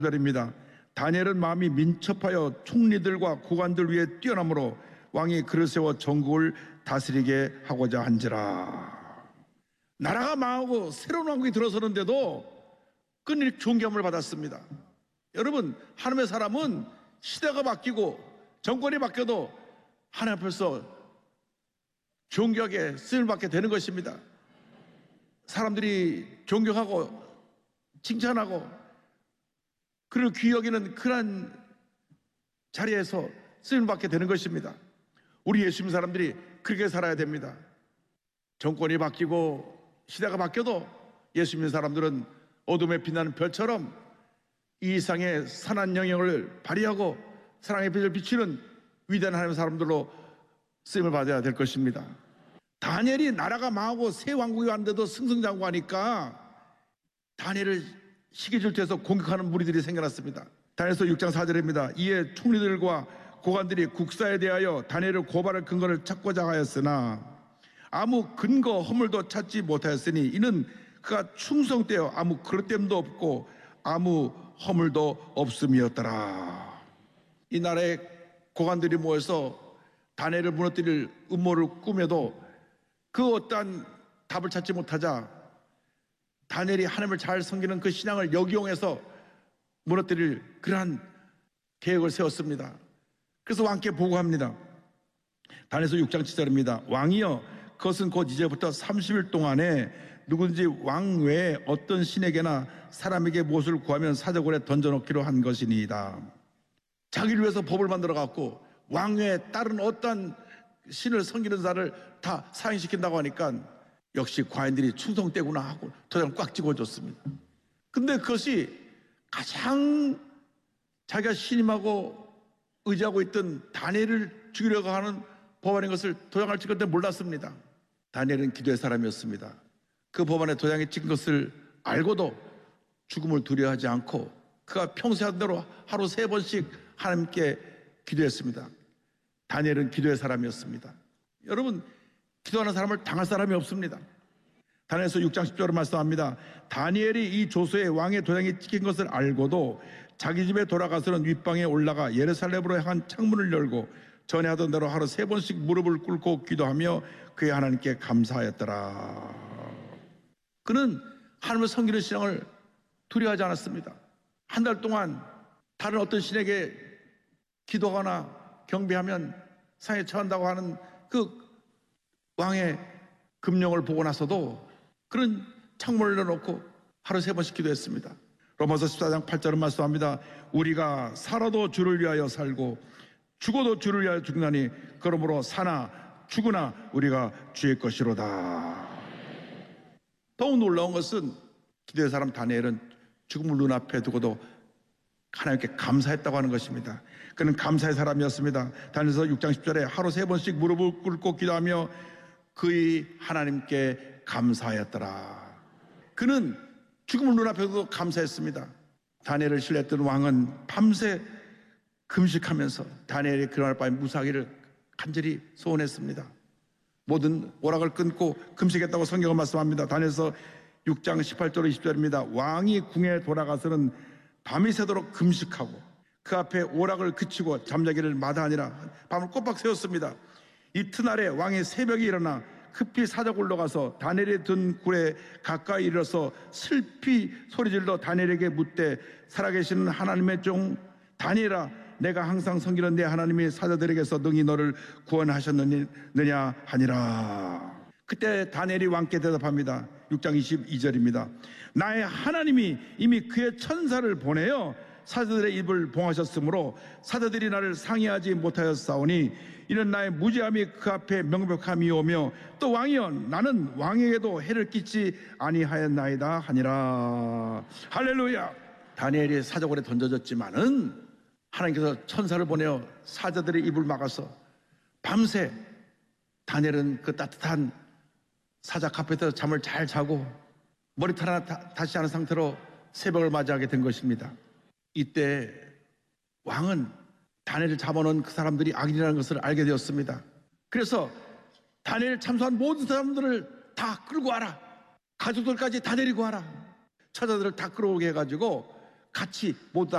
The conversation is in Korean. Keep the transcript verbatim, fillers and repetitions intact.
입니다. 다니엘은 마음이 민첩하여 총리들과 고관들 위에 뛰어나므로 왕이 그를 세워 전국을 다스리게 하고자 한지라. 나라가 망하고 새로운 왕국이 들어서는데도 끊일 존경을 받았습니다. 여러분, 하나님의 사람은 시대가 바뀌고 정권이 바뀌어도 하나님 앞에서 존경하게 쓰임을 받게 되는 것입니다. 사람들이 존경하고 칭찬하고 그를 귀히 여기는 그런 자리에서 쓰임을 받게 되는 것입니다. 우리 예수 믿는 사람들이 그렇게 살아야 됩니다. 정권이 바뀌고 시대가 바뀌어도 예수 믿는 사람들은 어둠에 빛나는 별처럼 이 이상의 선한 영역을 발휘하고 사랑의 빛을 비추는 위대한 하나님의 사람들로 쓰임을 받아야 될 것입니다. 다니엘이 나라가 망하고 새 왕국이 왔는데도 승승장구하니까 다니엘을 시기질투해서 공격하는 무리들이 생겨났습니다. 다니엘서 육 장 사 절입니다. 이에 총리들과 고관들이 국사에 대하여 다니엘을 고발할 근거를 찾고자 하였으나 아무 근거 허물도 찾지 못하였으니 이는 그가 충성되어 아무 그릇됨도 없고 아무 허물도 없음이었더라. 이 나라의 고관들이 모여서 다니엘을 무너뜨릴 음모를 꾸며도 그 어떠한 답을 찾지 못하자 다니엘이 하나님을 잘 섬기는 그 신앙을 역이용해서 무너뜨릴 그러한 계획을 세웠습니다. 그래서 왕께 보고합니다. 다니엘서 육 장 칠 절입니다. 왕이여, 그것은 곧 이제부터 삼십 일 동안에 누구든지 왕 외에 어떤 신에게나 사람에게 무엇을 구하면 사자굴에 던져놓기로 한 것이니이다. 자기를 위해서 법을 만들어 갖고 왕 외에 다른 어떤 신을 섬기는 자를 다 사형시킨다고 하니까 역시 과인들이 충성되구나 하고 도장을 꽉 찍어줬습니다. 근데 그것이 가장 자기가 신임하고 의지하고 있던 다니엘을 죽이려고 하는 법안인 것을 도장을 찍었는데 몰랐습니다. 다니엘은 기도의 사람이었습니다. 그 법안에 도장이 찍은 것을 알고도 죽음을 두려워하지 않고 그가 평소 하던 대로 하루 세 번씩 하나님께 기도했습니다. 다니엘은 기도의 사람이었습니다. 여러분, 기도하는 사람을 당할 사람이 없습니다. 다니엘서 육 장 십 절을 말씀합니다. 다니엘이 이 조서에 왕의 도장이 찍힌 것을 알고도 자기 집에 돌아가서는 윗방에 올라가 예루살렘으로 향한 창문을 열고 전에 하던 대로 하루 세 번씩 무릎을 꿇고 기도하며 그의 하나님께 감사하였더라. 그는 하나님을 섬기는 신앙을 두려워하지 않았습니다. 한 달 동안 다른 어떤 신에게 기도하거나 경배하면 상에 처한다고 하는 그 왕의 금령을 보고 나서도 그런 창문을 열어놓고 하루 세 번씩 기도했습니다. 로마서 십사 장 팔 절은 말씀합니다. 우리가 살아도 주를 위하여 살고 죽어도 주를 위하여 죽나니 그러므로 사나 죽으나 우리가 주의 것이로다. 더욱 놀라운 것은 기도의 사람 다니엘은 죽음을 눈앞에 두고도 하나님께 감사했다고 하는 것입니다. 그는 감사의 사람이었습니다. 다니엘서 육 장 십 절에 하루 세 번씩 무릎을 꿇고 기도하며 그의 하나님께 감사하였더라. 그는 죽음을 눈앞에 두고 감사했습니다. 다니엘을 신뢰했던 왕은 밤새 금식하면서 다니엘이 그날 밤에 무사하기를 간절히 소원했습니다. 모든 오락을 끊고 금식했다고 성경은 말씀합니다. 다니엘서 육 장 십팔 절 이십 절입니다. 왕이 궁에 돌아가서는 밤이 새도록 금식하고 그 앞에 오락을 그치고 잠자기를 마다하니라. 밤을 꼬박 새웠습니다. 이튿날에 왕이 새벽에 일어나 급히 사자굴로 가서 다니엘이 든 굴에 가까이 이르러서 슬피 소리질러 다니엘에게 묻되 살아계시는 하나님의 종 다니엘아, 내가 항상 섬기는 내 하나님이 사자들에게서 능히 너를 구원하셨느냐 하니라. 그때 다니엘이 왕께 대답합니다. 육 장 이십이 절입니다. 나의 하나님이 이미 그의 천사를 보내어 사자들의 입을 봉하셨으므로 사자들이 나를 상의하지 못하였사오니 이는 나의 무지함이 그 앞에 명백함이오며 또 왕이여 나는 왕에게도 해를 끼치 아니하였나이다 하니라. 할렐루야. 다니엘이 사자굴에 던져졌지만은 하나님께서 천사를 보내어 사자들의 입을 막아서 밤새 다니엘은 그 따뜻한 사자 카펫에서 잠을 잘 자고 머리털 하나 다시 않은 상태로 새벽을 맞이하게 된 것입니다. 이때 왕은 다니엘을 잡아놓은 그 사람들이 악인이라는 것을 알게 되었습니다. 그래서 다니엘을 참수한 모든 사람들을 다 끌고 와라. 가족들까지 다 데리고 와라. 처자들을 다 끌어오게 해가지고 같이 모두 다